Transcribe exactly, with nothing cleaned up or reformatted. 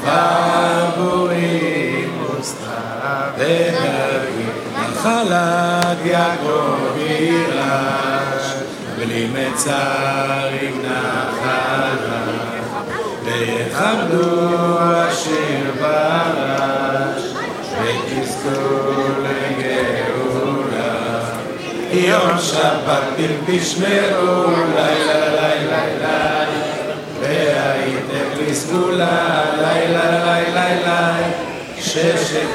חבורים וסתיו נחלת יעקב יירש בלי מצר נחלה ויכבדו אשר ברש ותזכו לגאולה יום שבת תשמרו לילה לילה לילה והייתם לסגולה לילה לילה לילה ששת